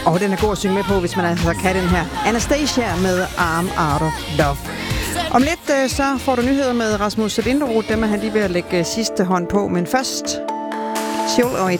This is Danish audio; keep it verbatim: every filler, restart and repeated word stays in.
Og den er god at synge med på, hvis man altså kan den her. Anastasia med Arm Out of Love. Om lidt så får du nyheder med Rasmus Linderoth. Dem er han lige ved at lægge sidste hånd på. Men først Chill og